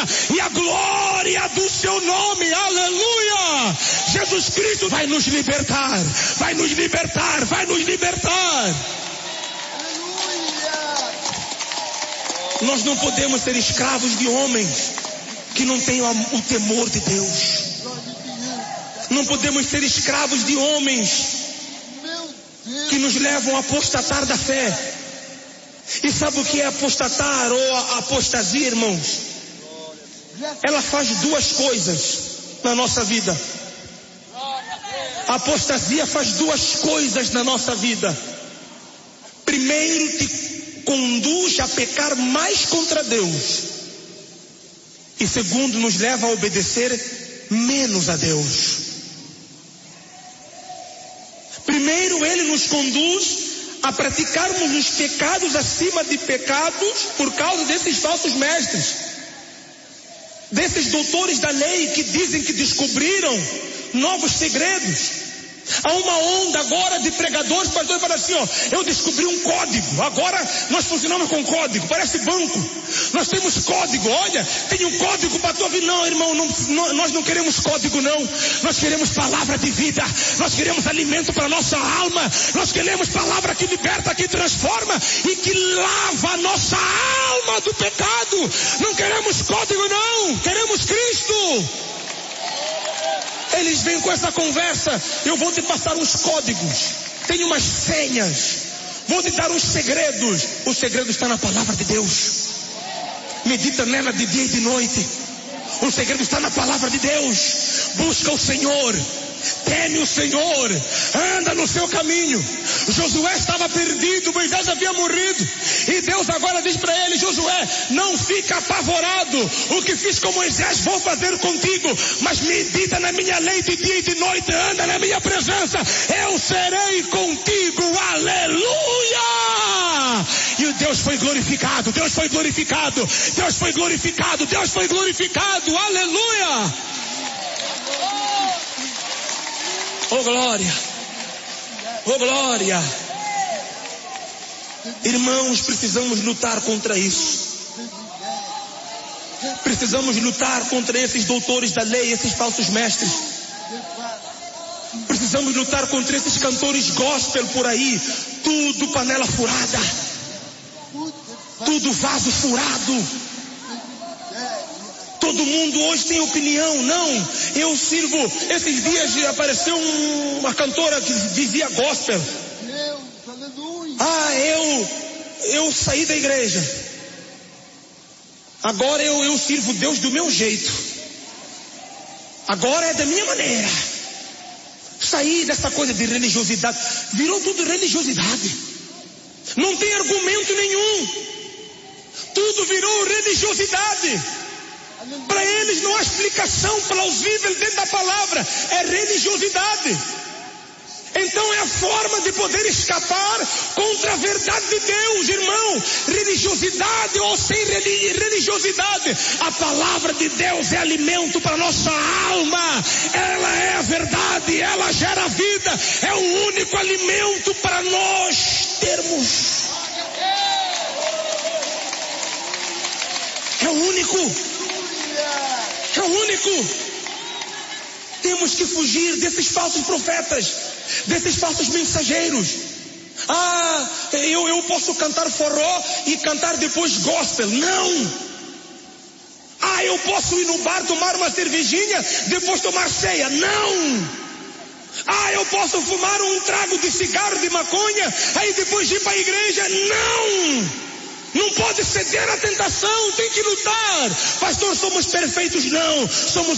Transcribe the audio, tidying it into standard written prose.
e a glória do seu nome. Aleluia! Jesus Cristo vai nos libertar, vai nos libertar, vai nos libertar. Nós não podemos ser escravos de homens que não tenham o temor de Deus. Não podemos ser escravos de homens que nos levam a apostatar da fé. E sabe o que é apostatar ou a apostasia, irmãos? Ela faz duas coisas na nossa vida. A apostasia faz duas coisas na nossa vida. Primeiro, te conduz a pecar mais contra Deus. E segundo, nos leva a obedecer menos a Deus. Primeiro, ele nos conduz a praticarmos os pecados acima de pecados por causa desses falsos mestres, desses doutores da lei que dizem que descobriram novos segredos. Há uma onda agora de pregadores, pastores, para assim, eu descobri um código, agora nós funcionamos com código, parece banco, nós temos código, olha, tem um código para a tua vida. Não, irmão, nós não queremos código não, nós queremos palavra de vida, nós queremos alimento para a nossa alma, nós queremos palavra que liberta, que transforma e que lava a nossa alma do pecado. Não queremos código não, queremos Cristo. Eles vêm com essa conversa, eu vou te passar uns códigos, tem umas senhas, vou te dar uns segredos. O segredo está na palavra de Deus. Medita nela de dia e de noite. O segredo está na palavra de Deus. Busca o Senhor, teme o Senhor, anda no seu caminho. Josué estava perdido, Moisés havia morrido, e Deus agora diz para ele: Josué, não fica apavorado, o que fiz com Moisés vou fazer contigo, mas medita na minha lei de dia e de noite, anda na minha presença, eu serei contigo. Aleluia! E Deus foi glorificado, Deus foi glorificado, Deus foi glorificado, Deus foi glorificado. Aleluia! Oh glória, oh glória. Irmãos, precisamos lutar contra isso. Precisamos lutar contra esses doutores da lei, esses falsos mestres. Precisamos lutar contra esses cantores gospel por aí. Tudo panela furada, tudo vaso furado. Todo mundo hoje tem opinião. Não, eu sirvo. Esses dias apareceu uma cantora que dizia gospel. Eu saí da igreja. Agora eu sirvo Deus do meu jeito. Agora é da minha maneira. Saí dessa coisa de religiosidade. Virou tudo religiosidade. Não tem argumento nenhum. Tudo virou religiosidade. Para eles não há explicação plausível dentro da palavra. É religiosidade. Então é a forma de poder escapar contra a verdade de Deus, irmão. Religiosidade ou sem religiosidade, a palavra de Deus é alimento para nossa alma. Ela é a verdade, ela gera vida. É o único alimento para nós termos. É o único. É o único. Temos que fugir desses falsos profetas, desses falsos mensageiros. Eu posso cantar forró e cantar depois gospel. Não. Eu posso ir no bar tomar uma cervejinha, depois tomar ceia. Não. Eu posso fumar um trago de cigarro, de maconha, aí depois ir para a igreja. Não. Não pode ceder à tentação, tem que lutar. Pastor, somos perfeitos? Não. Somos